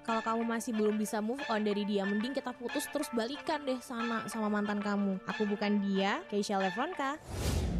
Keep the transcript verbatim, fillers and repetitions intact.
Kalau kamu masih belum bisa move on dari dia, mending kita putus terus balikan deh sana sama mantan kamu. Aku bukan dia, Keisha Levonka.